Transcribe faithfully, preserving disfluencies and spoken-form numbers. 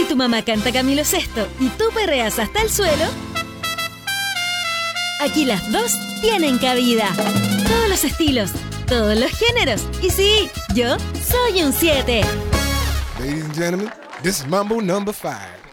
Si tu mamá canta Camilo Sesto y tú perreas hasta el suelo, aquí las dos tienen cabida. Todos los estilos, todos los géneros. Y sí, yo soy un siete. Ladies and gentlemen, this is Mambo number five.